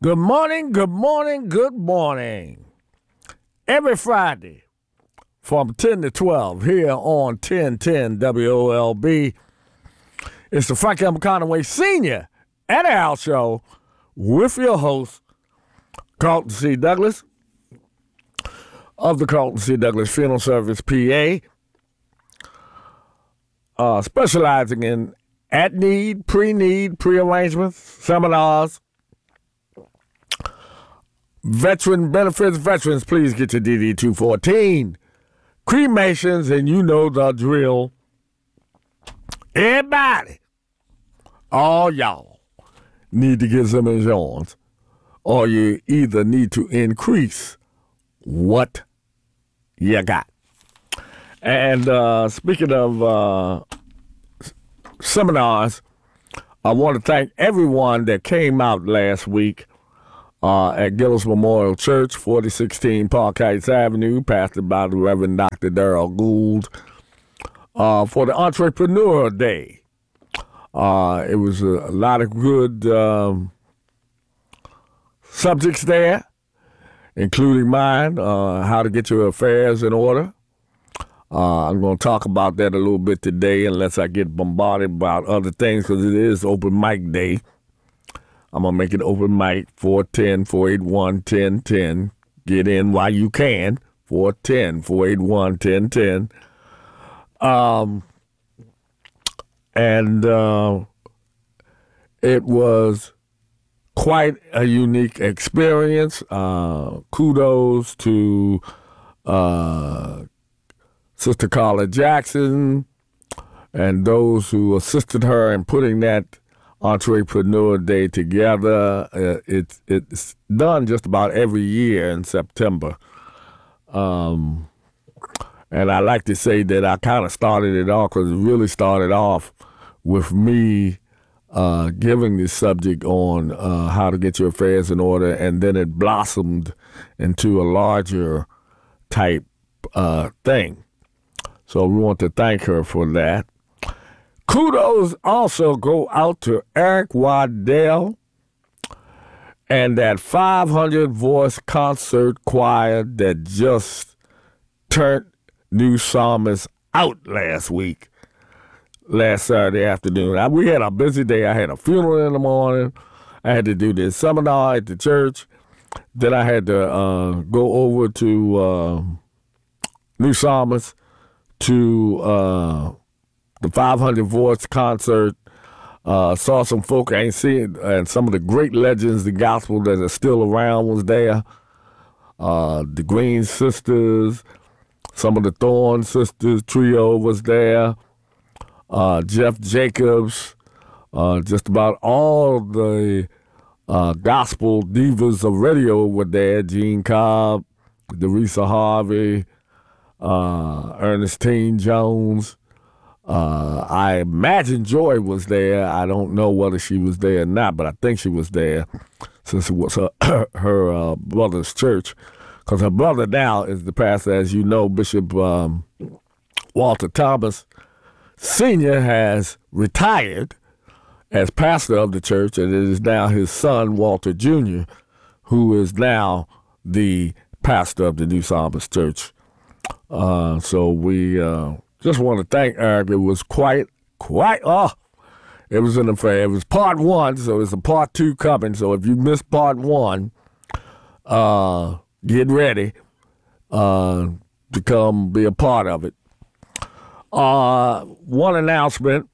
Good morning, good morning, good morning. Every Friday from 10 to 12 here on 1010 WOLB, it's the Frank M. Conaway Sr. and Al Show with your host, Carlton C. Douglas of the Carlton C. Douglas Funeral Service, PA, specializing in at-need, pre-need, pre-arrangements, seminars, veteran benefits. Veterans, please get your DD-214. Cremations, and you know the drill. Everybody, all y'all, need to get some insurance, or you either need to increase what you got. And speaking of seminars, I want to thank everyone that came out last week at Gillis Memorial Church, 4016 Park Heights Avenue, pastored by the Reverend Dr. Darrell Gould, for the Entrepreneur Day. It was a lot of good subjects there, including mine, how to get your affairs in order. I'm going to talk about that a little bit today, unless I get bombarded about other things, because it is open mic day. I'm going to make it open mic, 410-481-1010. Get in while you can, 410-481-1010. And it was quite a unique experience. Kudos to Sister Carla Jackson and those who assisted her in putting that Entrepreneur Day together. It's done just about every year in September. And I like to say that I kind of started it off, because it really started off with me giving this subject on how to get your affairs in order, and then it blossomed into a larger type thing. So we want to thank her for that. Kudos also go out to Eric Waddell and that 500-voice concert choir that just turned New Psalmist out last Saturday afternoon. We had a busy day. I had a funeral in the morning. I had to do this seminar at the church. Then I had to go over to New Psalmist to the 500-voice concert. Saw some folk I ain't seen, and some of the great legends of the gospel that are still around was there. The Green Sisters, some of the Thorn Sisters trio was there. Jeff Jacobs, just about all the gospel divas of radio were there. Gene Cobb, Derisa Harvey, Ernestine Jones. I imagine Joy was there. I don't know whether she was there or not, but I think she was there, since it was her brother's church. Because her brother now is the pastor, as you know, Bishop Walter Thomas Sr. has retired as pastor of the church, and it is now his son, Walter Jr., who is now the pastor of the New Psalmist Church. So we just want to thank Eric. It was it was an affair. It was part one, so there's a part two coming. So if you missed part one, get ready to be a part of it. One announcement: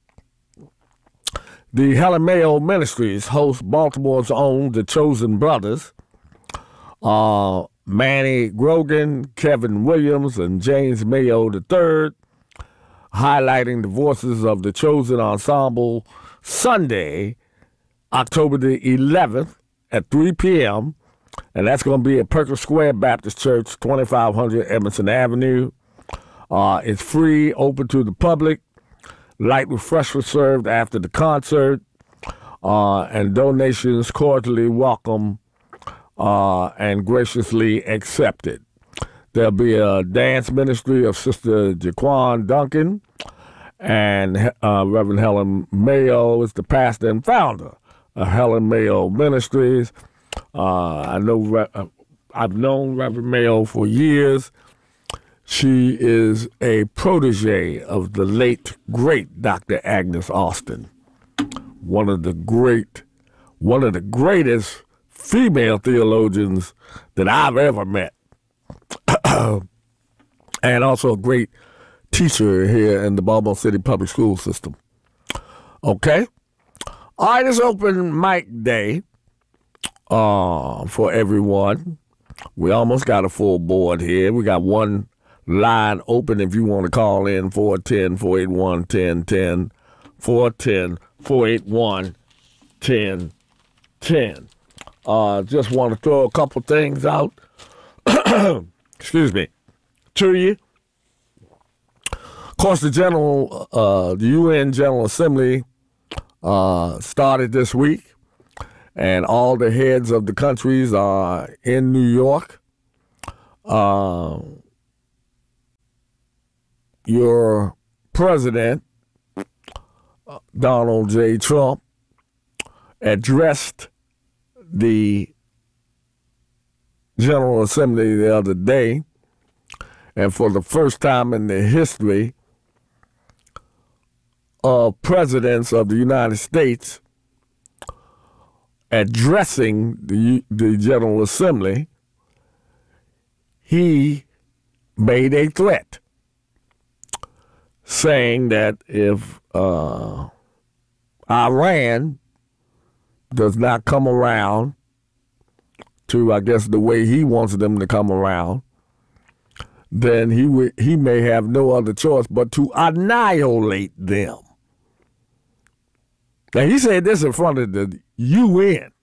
the Helen Mayo Ministries hosts Baltimore's own The Chosen Brothers. Manny Grogan, Kevin Williams, and James Mayo III, highlighting the voices of the Chosen Ensemble, Sunday, October the 11th at 3 p.m., and that's going to be at Perkins Square Baptist Church, 2500 Edmondson Avenue. It's free, open to the public. Light refreshments served after the concert, and donations cordially welcome and graciously accepted. There'll be a dance ministry of Sister Jaquan Duncan, and Reverend Helen Mayo is the pastor and founder of Helen Mayo Ministries. I've known Reverend Mayo for years. She is a protege of the late, great Dr. Agnes Austin, one of the greatest female theologians that I've ever met, and also a great teacher here in the Baltimore City Public School System. Okay? All right, it's open mic day for everyone. We almost got a full board here. We got one line open if you want to call in, 410-481-1010, 410-481-1010. Just want to throw a couple things out, excuse me, to you. Of course, the UN General Assembly started this week, and all the heads of the countries are in New York. Your president, Donald J. Trump, addressed the General Assembly the other day, and for the first time in the history of presidents of the United States addressing the General Assembly, he made a threat saying that if Iran does not come around to, I guess, the way he wants them to come around, then he may have no other choice but to annihilate them. Now, he said this in front of the UN.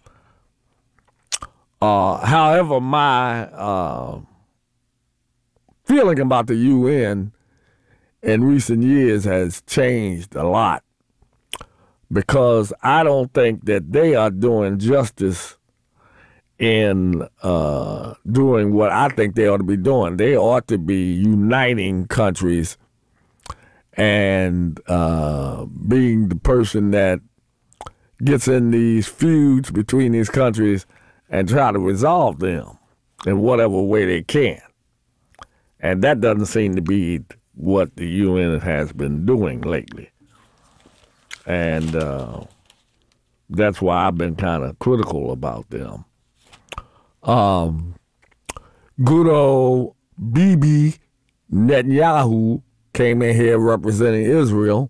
However, my feeling about the UN in recent years has changed a lot, because I don't think that they are doing justice in doing what I think they ought to be doing. They ought to be uniting countries and being the person that gets in these feuds between these countries and try to resolve them in whatever way they can. And that doesn't seem to be what the UN has been doing lately. And that's why I've been kind of critical about them. Good old Bibi Netanyahu came in here representing Israel,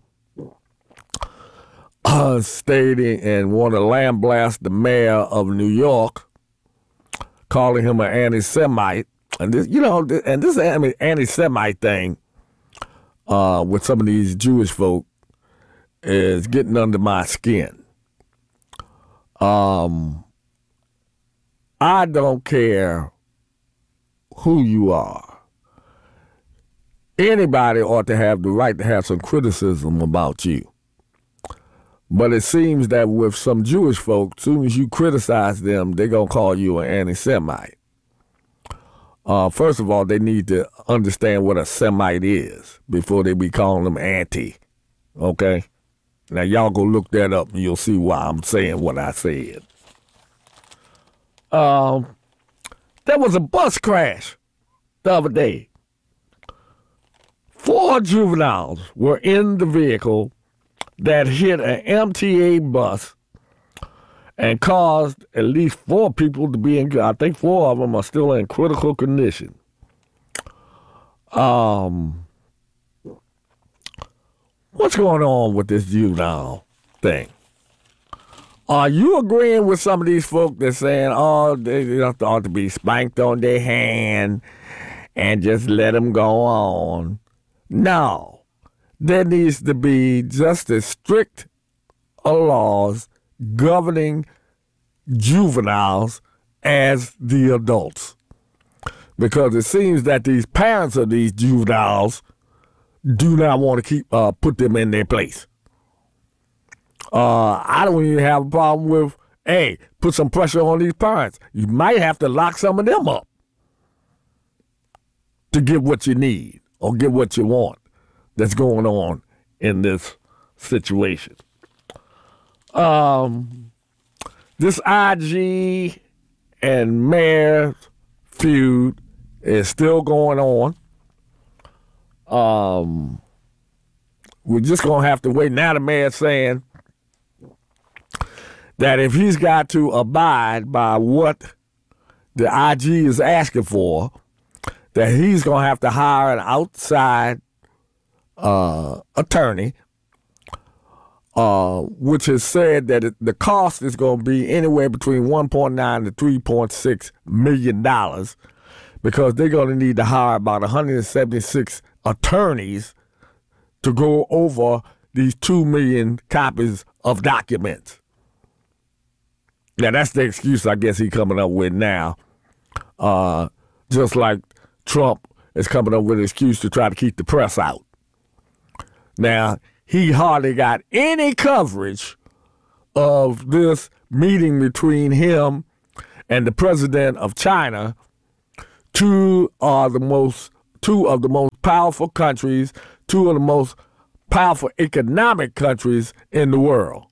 stating and wanted to lambaste the mayor of New York, calling him an anti-Semite. And this, this anti-Semite thing with some of these Jewish folk is getting under my skin. I don't care who you are. Anybody ought to have the right to have some criticism about you. But it seems that with some Jewish folk, as soon as you criticize them, they're going to call you an anti-Semite. First of all, they need to understand what a Semite is before they be calling them anti. Okay? Now, y'all go look that up and you'll see why I'm saying what I said. There was a bus crash the other day. 4 juveniles were in the vehicle that hit an MTA bus and caused at least 4 people to be in, I think 4 of them are still in critical condition. What's going on with this juvenile thing? Are you agreeing with some of these folk that's saying, they ought to be spanked on their hand and just let them go on? No. There needs to be just as strict laws governing juveniles as the adults. Because it seems that these parents of these juveniles do not want to put them in their place. I don't even have a problem with, put some pressure on these parents. You might have to lock some of them up to get what you need or get what you want that's going on in this situation. This IG and mayor feud is still going on. We're just going to have to wait. Now the mayor's saying that if he's got to abide by what the IG is asking for, that he's going to have to hire an outside attorney, which has said that the cost is going to be anywhere between $1.9 to $3.6 million, because they're going to need to hire about 176 attorneys to go over these 2 million copies of documents. Now, that's the excuse I guess he's coming up with now. Just like Trump is coming up with an excuse to try to keep the press out. Now, he hardly got any coverage of this meeting between him and the president of China, two of the most powerful countries, two of the most powerful economic countries in the world.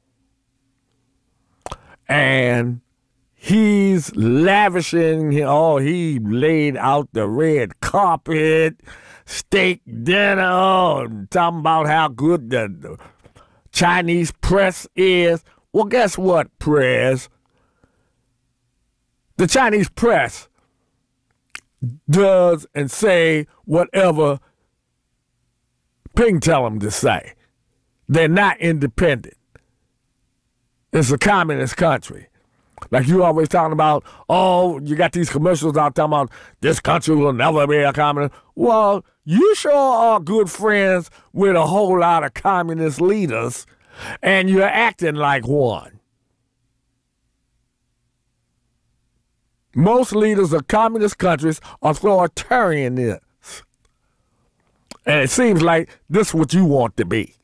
And he's lavishing, he laid out the red carpet, steak dinner, and talking about how good the Chinese press is. Well, guess what, press? The Chinese press does and say whatever Ping tell them to say. They're not independent. It's a communist country. Like you always talking about, you got these commercials out talking about this country will never be a communist. Well, you sure are good friends with a whole lot of communist leaders, and you're acting like one. Most leaders of communist countries are authoritarians. And it seems like this is what you want to be.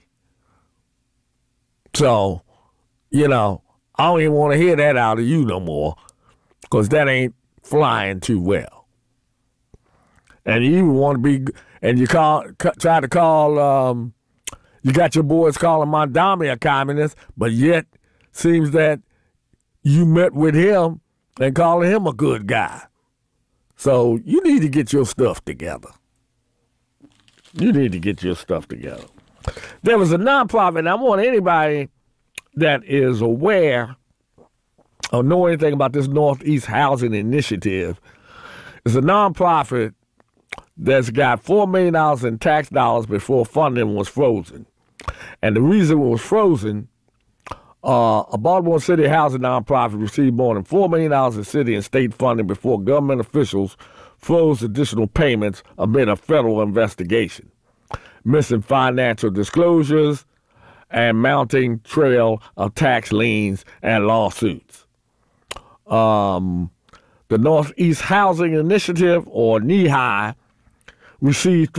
So, I don't even want to hear that out of you no more, because that ain't flying too well. And you want to be, and you try to call, you got your boys calling Mondami a communist, but yet seems that you met with him and calling him a good guy. So you need to get your stuff together. You need to get your stuff together. There was a nonprofit, and I want anybody that is aware or know anything about this Northeast Housing Initiative. It's a nonprofit that's got $4 million in tax dollars before funding was frozen. And the reason it was frozen, a Baltimore City housing nonprofit received more than $4 million in city and state funding before government officials froze additional payments amid a federal investigation, missing financial disclosures, and mounting trail of tax liens and lawsuits. The Northeast Housing Initiative, or NEHI, received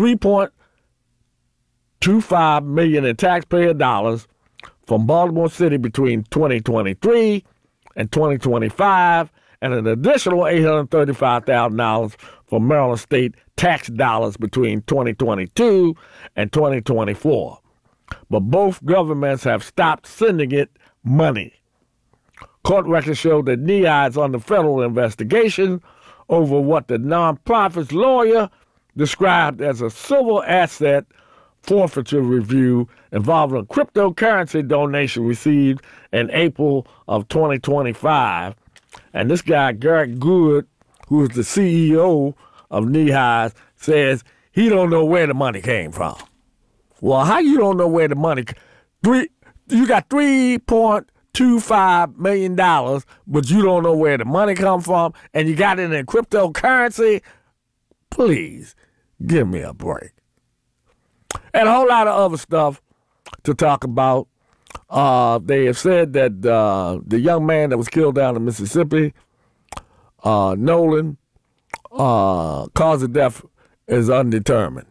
$3.25 million in taxpayer dollars from Baltimore City between 2023 and 2025, and an additional $835,000 from Maryland State tax dollars between 2022 and 2024. But both governments have stopped sending it money. Court records show that NEHI is under federal investigation over what the nonprofit's lawyer described as a civil asset forfeiture review involving a cryptocurrency donation received in April of 2025. And this guy, Garrett Good, who is the CEO of NEHI, says he don't know where the money came from. Well, how you don't know where the money? You got $3.25 million, but you don't know where the money come from, and you got it in cryptocurrency? Please, give me a break. And a whole lot of other stuff to talk about. They have said that the young man that was killed down in Mississippi, Nolan, cause of death is undetermined.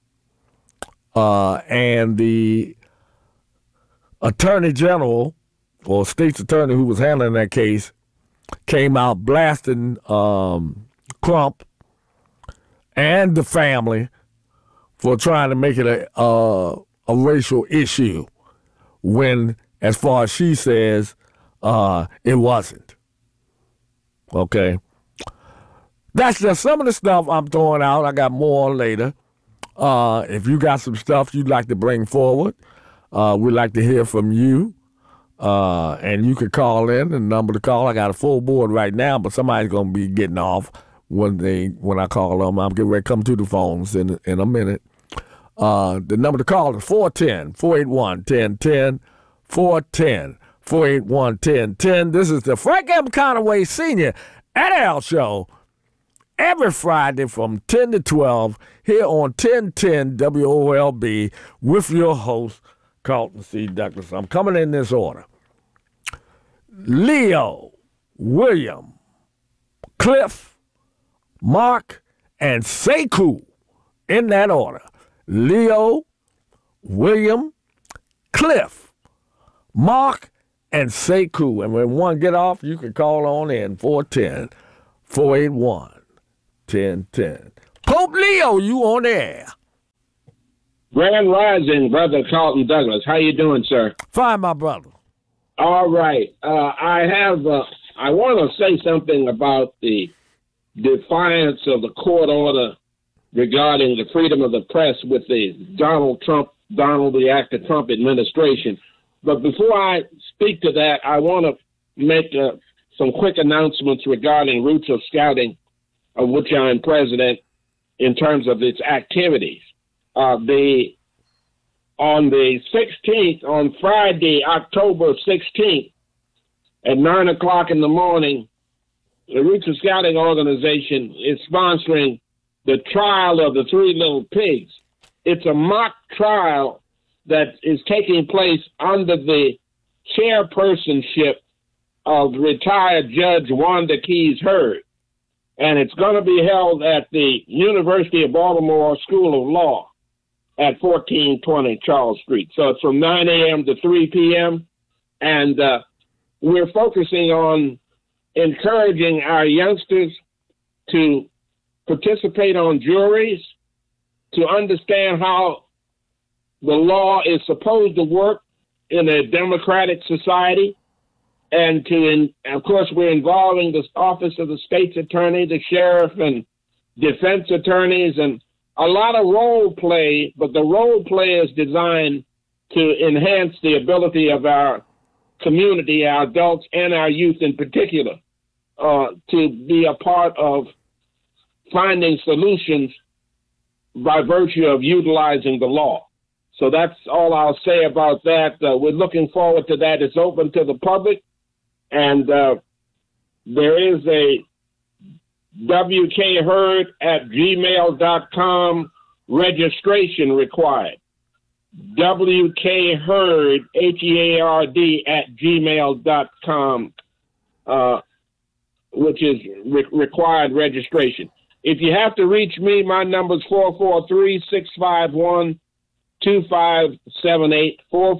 And the attorney general, or state's attorney who was handling that case, came out blasting Crump and the family for trying to make it a racial issue when, as far as she says, it wasn't. Okay? That's just some of the stuff I'm throwing out. I got more later. If you got some stuff you'd like to bring forward, we'd like to hear from you. And you can call in. The number to call, I got a full board right now, but somebody's going to be getting off when I call them. I'm getting ready to come to the phones in a minute. The number to call is 410-481-1010, 410-481-1010. This is the Frank M. Conaway Sr. and Al Show every Friday from 10 to 12 here on 1010 WOLB with your host, Carlton C. Douglas. I'm coming in this order. Leo, William, Cliff, Mark, and Sekou, in that order. Leo, William, Cliff, Mark, and Sekou. And when one get off, you can call on in 410-481-1010. Pope Leo, you on air. Grand Rising, Brother Carlton Douglas. How you doing, sir? Fine, my brother. All right. I want to say something about the defiance of the court order regarding the freedom of the press with the Donald the actor Trump administration. But before I speak to that, I want to make some quick announcements regarding Roots of Scouting, of which I am president, in terms of its activities. On the 16th, on Friday, October 16th, at 9 o'clock in the morning, the Roots of Scouting organization is sponsoring the trial of the Three Little Pigs. It's a mock trial that is taking place under the chairpersonship of retired Judge Wanda Keys Heard. And it's going to be held at the University of Baltimore School of Law at 1420 Charles Street. So it's from 9 a.m. to 3 p.m. And we're focusing on encouraging our youngsters to participate on juries, to understand how the law is supposed to work in a democratic society, and of course, we're involving the Office of the State's Attorney, the Sheriff, and defense attorneys, and a lot of role play, but the role play is designed to enhance the ability of our community, our adults, and our youth in particular, to be a part of finding solutions by virtue of utilizing the law. So that's all I'll say about that. We're looking forward to that. It's open to the public, and there is a WKHeard@gmail.com registration required. WKHeard, HEARD, @gmail.com, which is required registration. If you have to reach me, my number is 443-651-2578,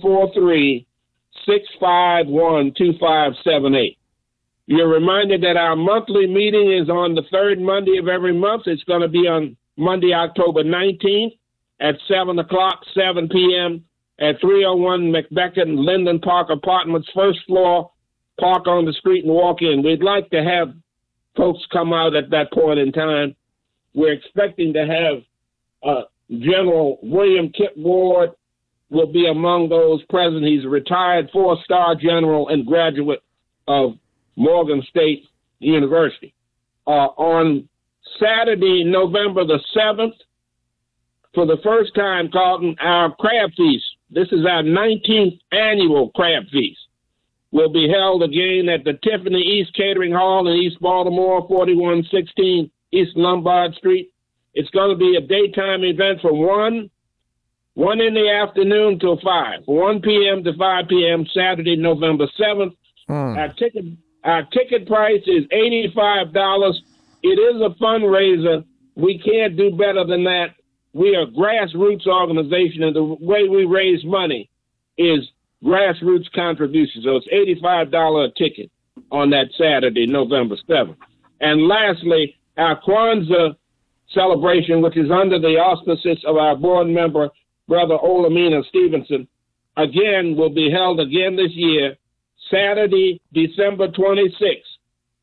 443-651-2578. You're reminded that our monthly meeting is on the third Monday of every month. It's going to be on Monday, October 19th at 7 o'clock, 7 p.m. at 301 McBecken Linden Park Apartments, first floor. Park on the street and walk in. We'd like to have folks come out at that point in time. We're expecting to have General William Kip Ward will be among those present. He's a retired 4-star general and graduate of Morgan State University. On Saturday, November the 7th, for the first time, Carlton, our crab feast, this is our 19th annual crab feast, will be held again at the Tiffany East Catering Hall in East Baltimore, 4116 East Lombard Street. It's going to be a daytime event from 1 in the afternoon till 5, 1 p.m. to 5 p.m., Saturday, November 7th. Our ticket price is $85. It is a fundraiser. We can't do better than that. We are a grassroots organization, and the way we raise money is grassroots contributions. So it's $85 a ticket on that Saturday, November 7th. And lastly, our Kwanzaa celebration, which is under the auspices of our board member, Brother Olamina Stevenson, again will be held again this year, Saturday, December 26th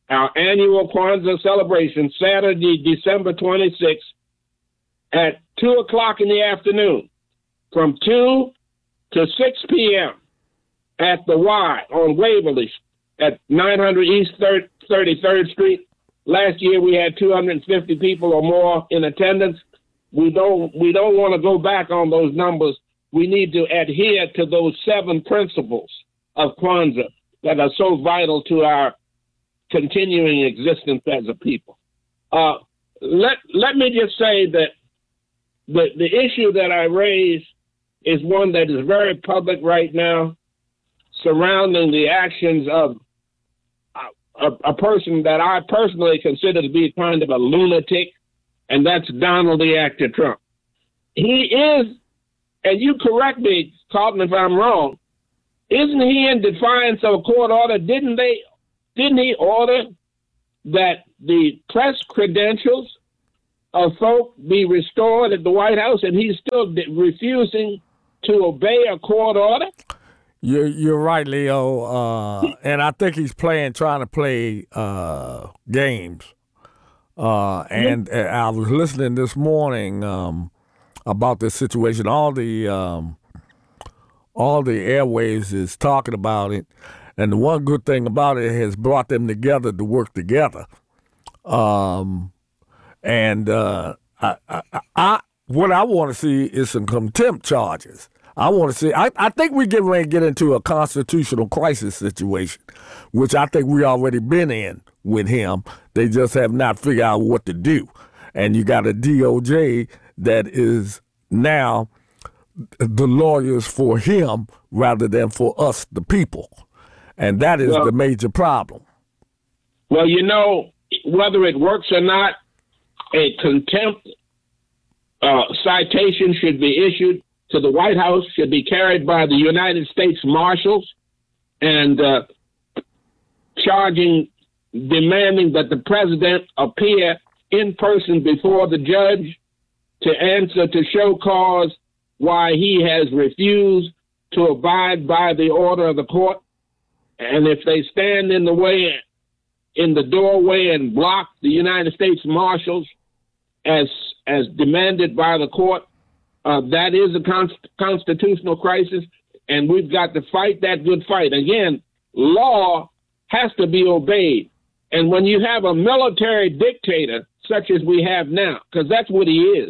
our annual Kwanzaa celebration, Saturday, December 26th, at 2 o'clock in the afternoon, from 2 to 6 p.m. at the Y on Waverly at 900 East 33rd Street. Last year we had 250 people or more in attendance. We don't want to go back on those numbers. We need to adhere to those 7 principles of Kwanzaa that are so vital to our continuing existence as a people. Let me just say that the issue that I raised is one that is very public right now, surrounding the actions of a person that I personally consider to be kind of a lunatic, and that's Donald the Actor Trump. He is, and you correct me, Carlton, if I'm wrong, isn't he in defiance of a court order? Didn't he order that the press credentials of folk be restored at the White House, and he's still refusing to obey a court order? You're right, Leo, and I think he's trying to play games. And I was listening this morning about this situation. All the airwaves is talking about it, and the one good thing about it has brought them together to work together. What I want to see is some contempt charges. I want to see. I think we're getting ready to get into a constitutional crisis situation, which I think we already been in with him. They just have not figured out what to do. And you got a DOJ that is now the lawyers for him rather than for us, the people. And that is the major problem. Well, whether it works or not, a contempt citation should be issued to the White House, should be carried by the United States Marshals, and demanding that the president appear in person before the judge to answer to show cause why he has refused to abide by the order of the court. And if they stand in the doorway and block the United States Marshals as demanded by the court, that is a constitutional crisis, and we've got to fight that good fight. Again, law has to be obeyed. And when you have a military dictator such as we have now, because that's what he is,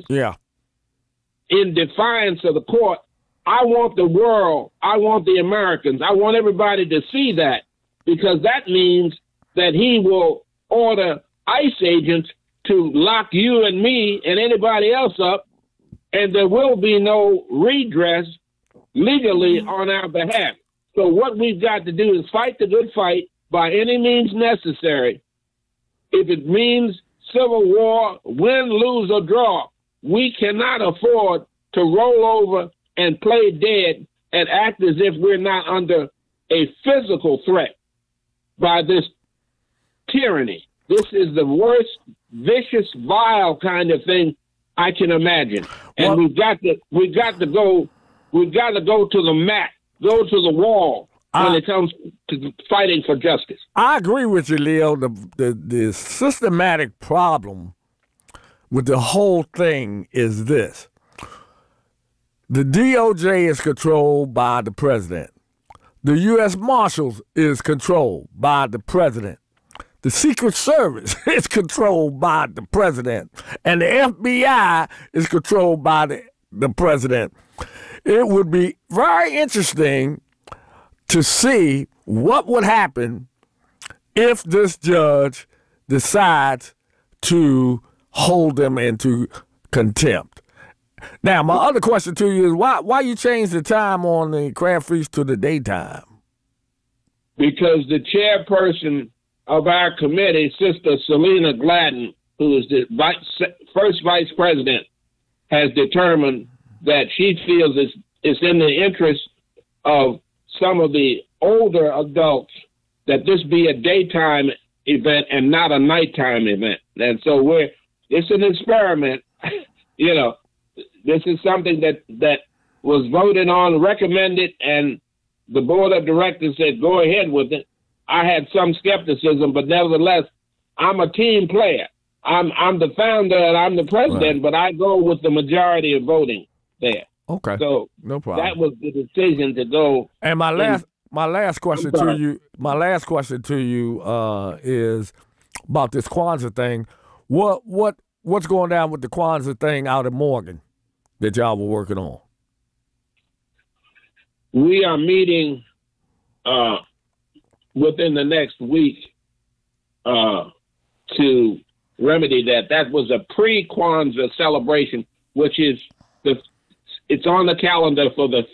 in defiance of the court, I want the world, I want the Americans, I want everybody to see that, because that means that he will order ICE agents to lock you and me and anybody else up, and there will be no redress legally on our behalf. So what we've got to do is fight the good fight by any means necessary. If it means civil war, win, lose, or draw, we cannot afford to roll over and play dead and act as if we're not under a physical threat by this tyranny. This is the worst, vicious, vile kind of thing I can imagine. And we've got to go to the mat, go to the wall when it comes to fighting for justice. I agree with you, Leo. The systematic problem with the whole thing is this. The DOJ is controlled by the president. The U.S. Marshals is controlled by the president. The Secret Service is controlled by the president. And the FBI is controlled by the president. It would be very interesting to see what would happen if this judge decides to hold them into contempt. Now, my other question to you is why you change the time on the crab feast to the daytime? Because the chairperson of our committee, Sister Selena Gladden, who is the first vice president, has determined that she feels it's in the interest of some of the older adults that this be a daytime event and not a nighttime event. And so it's an experiment. This is something that was voted on, recommended, and the board of directors said, go ahead with it. I had some skepticism, but nevertheless, I'm a team player. I'm the founder and I'm the president, but I go with the majority of voting there. Okay. So no problem. that was the decision to go. And my last question to you is about this Kwanzaa thing. What's going down with the Kwanzaa thing out in Morgan that y'all were working on? We are meeting within the next week to remedy that. That was a pre-Kwanzaa celebration, which is it's on the calendar for the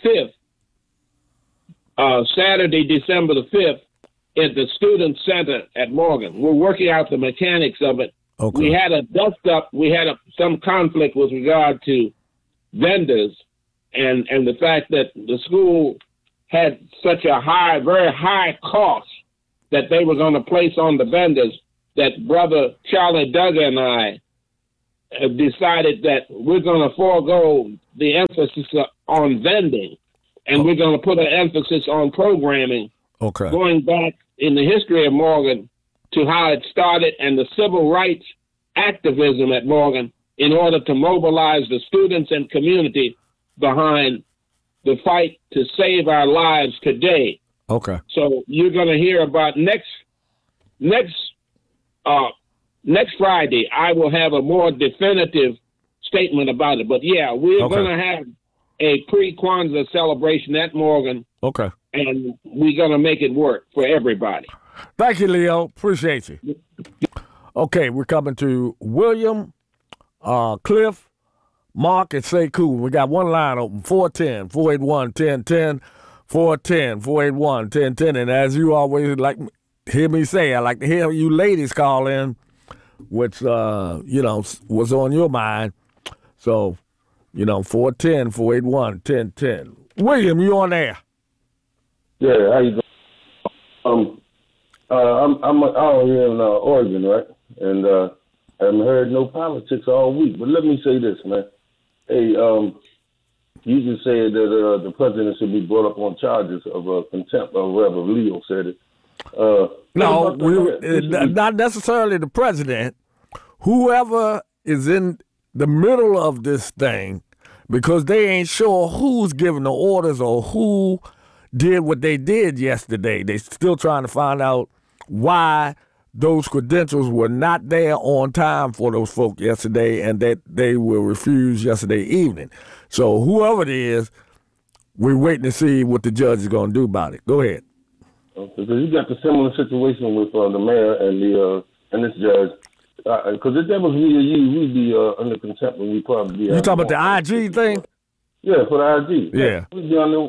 5th, Saturday, December the 5th, at the Student Center at Morgan. We're working out the mechanics of it. Okay. We had a dust-up. We had some conflict with regard to vendors and the fact that the school had such a very high cost that they were going to place on the vendors, that Brother Charlie Duggar and I decided that we're going to forego the emphasis on vending, and we're going to put an emphasis on programming. Okay. Going back in the history of Morgan to how it started and the civil rights activism at Morgan in order to mobilize the students and community behind the fight to save our lives today. Okay. So you're going to hear about next Friday, I will have a more definitive statement about it. But yeah, we're going to have a pre-Kwanzaa celebration at Morgan. Okay. And we're going to make it work for everybody. Thank you, Leo. Appreciate you. Okay, we're coming to William, Cliff, Mark, and Sekou. We got one line open, 410-481-1010, 410-481-1010. And as you always hear me say, I like to hear you ladies call in, which, was on your mind. So, 410-481-1010. William, you on there? Yeah, how you doing? I'm out here in Oregon, right? And I haven't heard no politics all week. But let me say this, man. Hey, you just said that the president should be brought up on charges of contempt, or whatever. Leo said it. No, not necessarily the president. Whoever is in the middle of this thing, because they ain't sure who's giving the orders or who did what they did yesterday. They still trying to find out why those credentials were not there on time for those folk yesterday, and that they were refused yesterday evening. So whoever it is, we're waiting to see what the judge is going to do about it. Go ahead. Okay, so you got the similar situation with the mayor and this judge. Because if that was me or you, we'd be under contempt, and we'd probably be. You talking about the IG thing? Yeah, for the IG. Yeah. We'd be on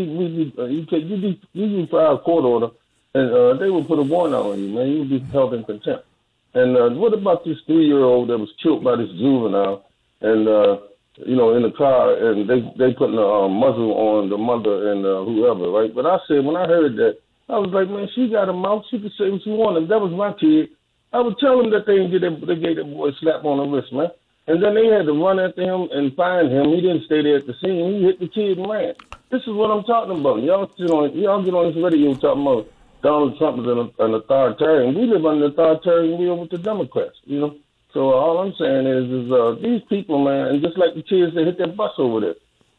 you file a court order, and they would put a warrant out on you, man. You'd be held in contempt. And what about this 3-year-old that was killed by this juvenile, and in the car, and they putting a muzzle on the mother and whoever, right? But I said, when I heard that, I was like, man, she got a mouth. She could say what she wanted. If that was my kid, I would tell them that they gave that boy a slap on the wrist, man. And then they had to run after him and find him. He didn't stay there at the scene. He hit the kid and ran. This is what I'm talking about. Y'all get on this radio talking about Donald Trump is an authoritarian. We live under authoritarian rule with the Democrats, So all I'm saying is these people, man, and just like the kids that hit that bus over there,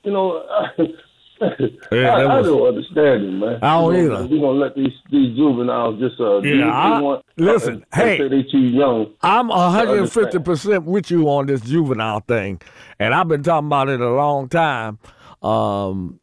I don't understand it, man. I don't either. We're going to let these juveniles just listen, hey, say they too young. I'm 150% with you on this juvenile thing, and I've been talking about it a long time. And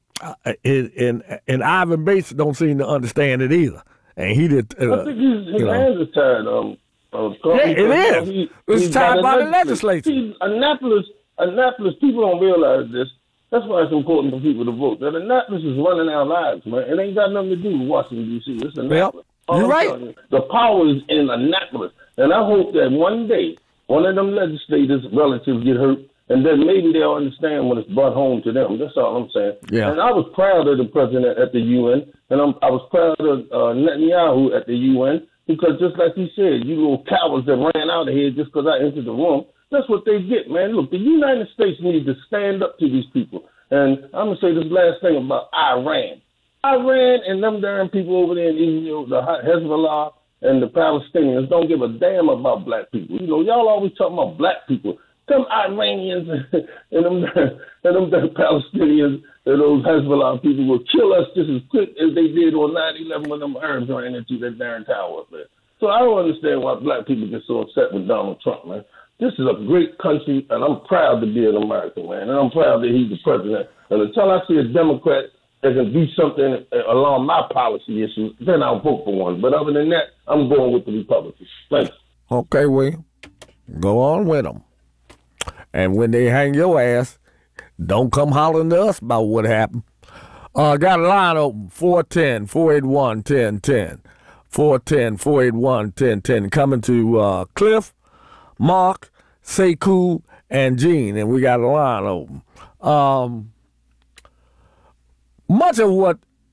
Ivan Bates don't seem to understand it either. And he did. I think his hands are tied. It is. It's tied by the legislature. Annapolis, people don't realize this. That's why it's important for people to vote. That Annapolis is running our lives, man. It ain't got nothing to do with Washington, D.C. It's Annapolis. You're right. The power is in Annapolis. And I hope that one day one of them legislators' relatives get hurt, and then maybe they'll understand when it's brought home to them. That's all I'm saying. Yeah. And I was proud of the president at the UN, and I was proud of Netanyahu at the UN, because just like he said, you little cowards that ran out of here just because I entered the room, that's what they get, man. Look, the United States needs to stand up to these people. And I'm going to say this last thing about Iran. Iran and them darn people over there in Israel, the Hezbollah and the Palestinians don't give a damn about black people. You know, y'all always talking about black people. Them Iranians and them Palestinians and those Hezbollah people will kill us just as quick as they did on 9/11 when them Arabs ran into that darn tower up there. So I don't understand why black people get so upset with Donald Trump, man. This is a great country, and I'm proud to be an American, man. And I'm proud that he's the president. And until I see a Democrat that can do something along my policy issues, then I'll vote for one. But other than that, I'm going with the Republicans. Thanks. Okay, William. Go on with them. And when they hang your ass, don't come hollering to us about what happened. Got a line open, 410-481-1010. 410-481-1010. Coming to Cliff, Mark, Sekou, and Gene. And we got a line open. Much of what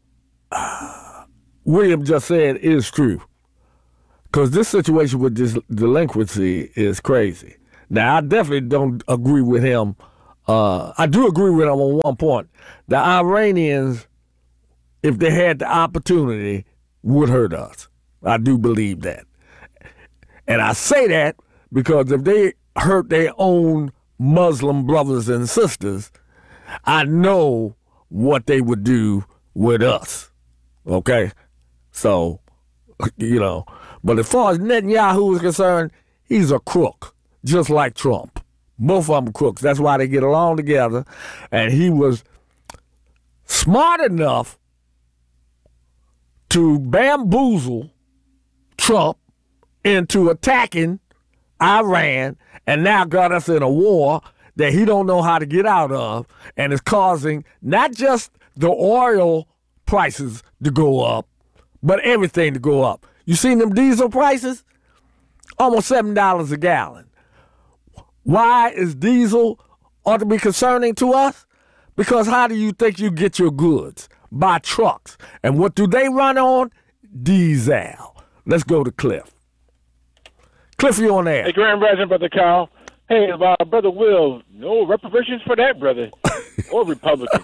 William just said is true. Because this situation with this delinquency is crazy. Now, I definitely don't agree with him. I do agree with him on one point. The Iranians, if they had the opportunity, would hurt us. I do believe that. And I say that because if they hurt their own Muslim brothers and sisters, I know what they would do with us. Okay? So, you know. But as far as Netanyahu is concerned, he's a crook. Just like Trump. Both of them crooks. That's why they get along together. And he was smart enough to bamboozle Trump into attacking Iran and now got us in a war that he don't know how to get out of and is causing not just the oil prices to go up, but everything to go up. You seen them diesel prices? Almost $7 a gallon. Why is diesel ought to be concerning to us? Because how do you think you get your goods? By trucks. And what do they run on? Diesel. Let's go to Cliff. Cliff, you on there? Hey, Grand Rising, Brother Kyle. Hey, Brother Will, no reparations for that, brother. Or Republican.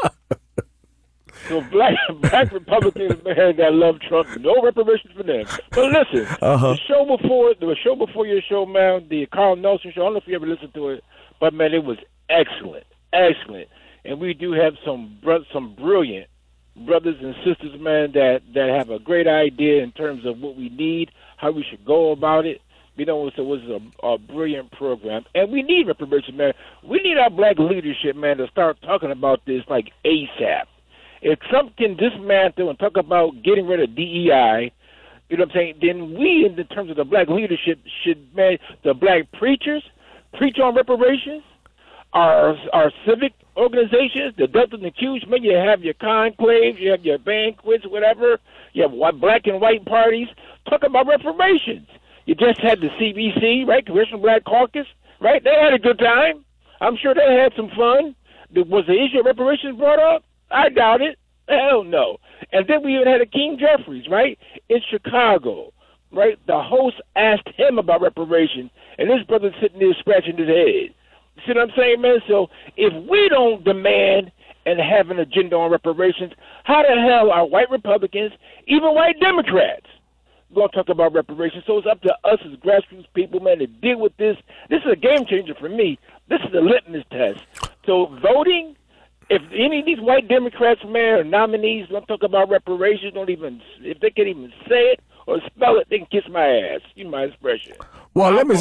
So black Republicans, man, that love Trump, no reparations for them. But listen, the show before your show, man, the Carl Nelson show, I don't know if you ever listened to it, but man, it was excellent. And we do have some brilliant brothers and sisters, man, that have a great idea in terms of what we need, how we should go about it. You know, it was a brilliant program. And we need reparations, man. We need our black leadership, man, to start talking about this like ASAP. If Trump can dismantle and talk about getting rid of DEI, you know what I'm saying, then we, in terms of the black leadership, should, man, the black preachers preach on reparations, our civic organizations, the Delta and the Qs, man, you have your conclaves, you have your banquets, whatever, you have black and white parties, talk about reparations. You just had the CBC, right, Congressional Black Caucus, right? They had a good time. I'm sure they had some fun. Was the issue of reparations brought up? I doubt it. Hell no. And then we even had a King Jeffries, right, in Chicago, right? The host asked him about reparations, and this brother's sitting there scratching his head. You see what I'm saying, man? So if we don't demand and have an agenda on reparations, how the hell are white Republicans, even white Democrats, going to talk about reparations? So it's up to us as grassroots people, man, to deal with this. This is a game changer for me. This is a litmus test. So voting, if any of these white Democrats, man, or nominees don't talk about reparations, if they can even say it or spell it, they can kiss my ass. You know my expression. Well, let me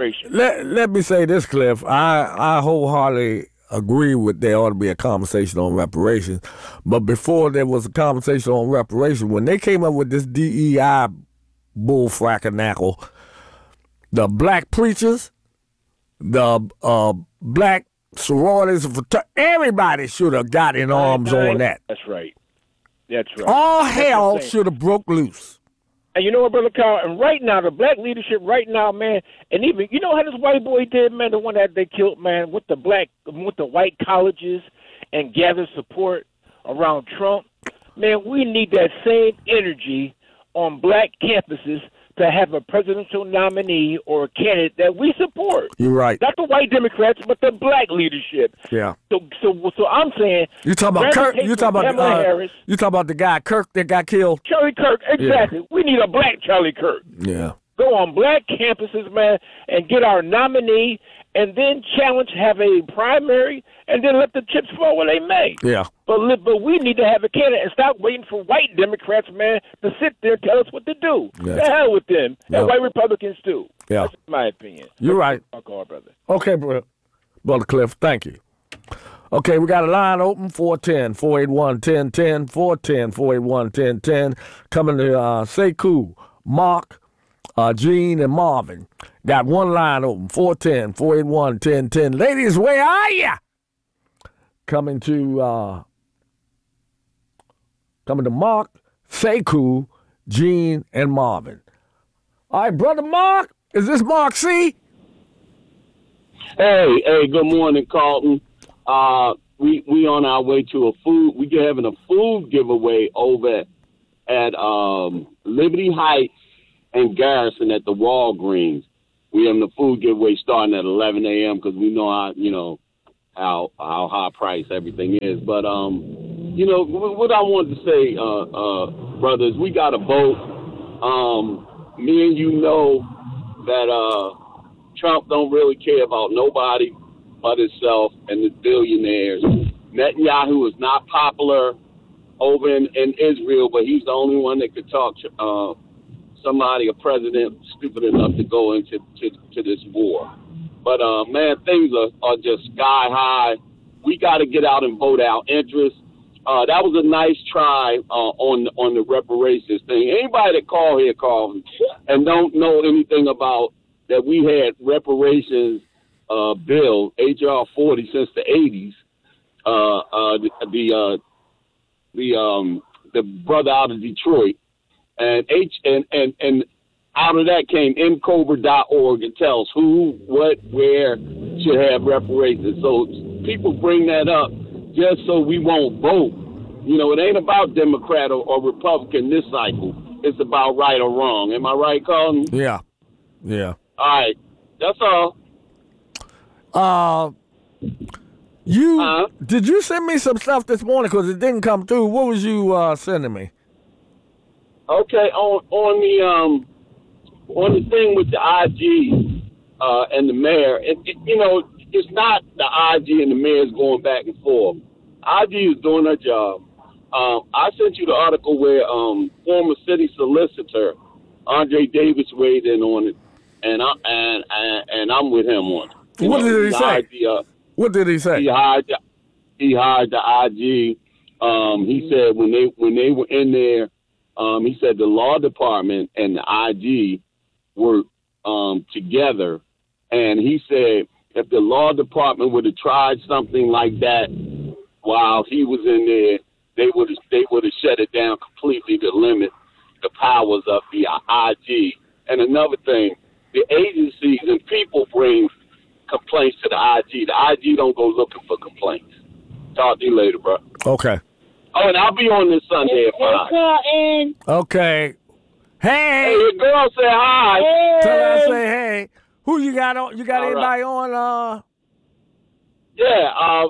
say this, Cliff. I wholeheartedly agree with there ought to be a conversation on reparations. But before there was a conversation on reparations, when they came up with this DEI bullfrackernackle, the black preachers, the black sororities, everybody should have got in arms on that. That's right. All hell should have broke loose. And you know what, Brother Kyle? And right now, the black leadership right now, man, and even, you know how this white boy did, man, the one that they killed, man, with the white colleges and gathered support around Trump? Man, we need that same energy on black campuses to have a presidential nominee or a candidate that we support. You're right. Not the white Democrats, but the black leadership. Yeah. So I'm saying you talking about Kirk? You talking about Harris? You talking about the guy Kirk that got killed? Charlie Kirk, exactly. Yeah. We need a black Charlie Kirk. Yeah. Go on black campuses, man, and get our nominee, and then challenge, have a primary, and then let the chips fall where they may. Yeah. But we need to have a candidate and stop waiting for white Democrats, man, to sit there and tell us what to do. Yes. The hell with them. Yeah. And white Republicans too. Yeah. That's my opinion. You're right. I'll call, brother. Okay, Brother Cliff, thank you. Okay, we got a line open, 410-481-1010, 410-481-1010. Coming to Sekou, Mark, Gene, and Marvin. Got one line open, 410-481-1010. Ladies, where are ya? Coming to Mark, Sekou, Gene, and Marvin. All right, Brother Mark, is this Mark C? Hey, good morning, Carlton. We on our way to we're having a food giveaway over at Liberty Heights and Garrison at the Walgreens. We having a food giveaway starting at 11 a.m. because we know how high price everything is. But what I wanted to say, brothers, we got a vote. Me and you know that Trump don't really care about nobody but himself and the billionaires. Netanyahu is not popular over in Israel, but he's the only one that could talk somebody, a president, stupid enough to go into this war. But, man, things are just sky high. We got to get out and vote our interests. That was a nice try on the reparations thing. Anybody that called here, and don't know anything about that we had reparations bill, H.R. 40, since the 80s. The brother out of Detroit. And out of that came mcobra.org and tells who, what, where should have reparations. So people bring that up just so we won't vote. It ain't about Democrat or Republican this cycle. It's about right or wrong. Am I right, Carlton? Yeah. Yeah. All right. That's all. Did you send me some stuff this morning because it didn't come through? What was you sending me? Okay, on the thing with the IG and the mayor, it's not the IG and the mayor's going back and forth. IG is doing her job. I sent you the article where former city solicitor Andre Davis weighed in on it, and I'm with him on it. What did he say? What did he say? He hired the IG. He said when they were in there. He said the law department and the IG were together, and he said if the law department would have tried something like that while he was in there, they would have shut it down completely to limit the powers of the IG. And another thing, the agencies and people bring complaints to the IG. The IG don't go looking for complaints. Talk to you later, bro. Okay. Oh, and I'll be on this Sunday at 5. Okay. Hey. Hey, your girl say hi. Hey. Tell her I say hey. Who you got on? You got all anybody right. on? Yeah,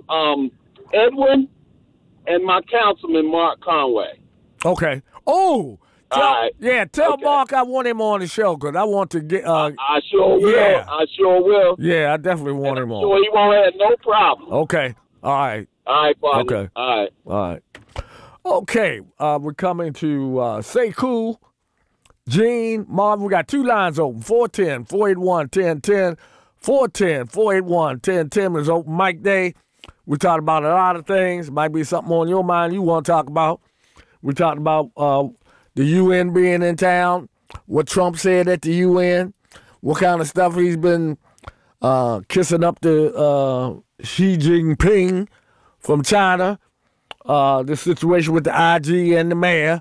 Edwin and my councilman, Mark Conway. Okay. Oh. Tell okay. Mark I want him on the show because I want to get. I sure will. Yeah. I sure will. Yeah, I definitely want him on. Sure, he won't have no problem. Okay. All right. All right, partner. Okay. All right. Okay. We're coming to Sekou, Gene, Marvin. We got two lines open. 410-481-1010. 410-481-1010 is open mic day. We talked about a lot of things. Might be something on your mind you want to talk about. We talked about the UN being in town, what Trump said at the UN, what kind of stuff he's been kissing up to Xi Jinping from China, the situation with the IG and the mayor,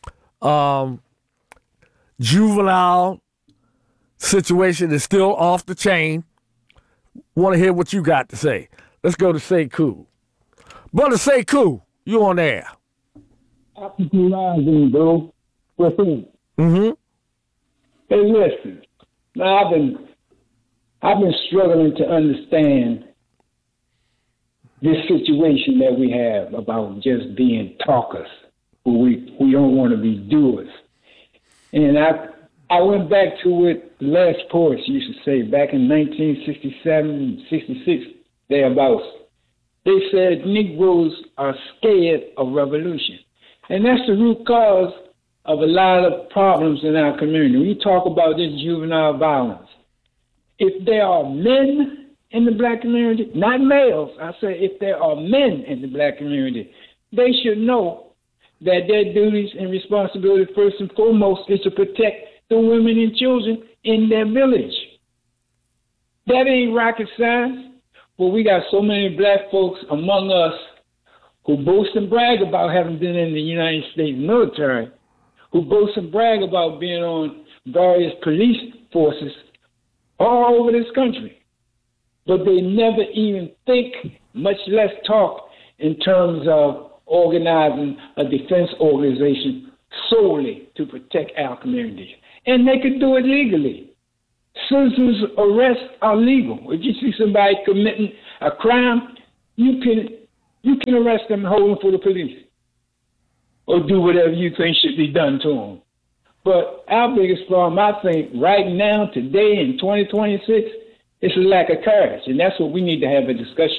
juvenile situation is still off the chain. Want to hear what you got to say. Let's go to Sekou. Brother Sekou, you on air. After 2 lines, bro. What's in? Mm-hmm. Hey, listen. Now I've been struggling to understand this situation that we have about just being talkers, we don't want to be doers. And I went back to what Les Porras used to say back in 1967, 66, thereabouts. They said Negroes are scared of revolution. And that's the root cause of a lot of problems in our community. We talk about this juvenile violence. If there are men in the black community, not males, I say if there are men in the black community, they should know that their duties and responsibility first and foremost is to protect the women and children in their village. That ain't rocket science. But we got so many black folks among us who boast and brag about having been in the United States military, who boast and brag about being on various police forces all over this country. But they never even think, much less talk, in terms of organizing a defense organization solely to protect our communities. And they could do it legally. Citizens' arrests are legal. If you see somebody committing a crime, you can arrest them and hold them for the police, or do whatever you think should be done to them. But our biggest problem, I think, right now, today in 2026, is a lack of courage, and that's what we need to have a discussion